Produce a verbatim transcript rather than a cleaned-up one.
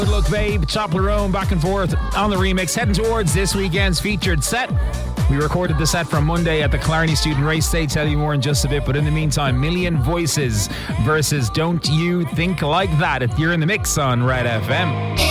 Good luck, babe. Toblerone back and forth on the remix, heading towards this weekend's featured set. We recorded the set from Monday at the Killarney Student Race Day. Tell you more in just a bit, but in the meantime, Million Voices versus Don't You Think Like That. If you're in the mix on Red F M.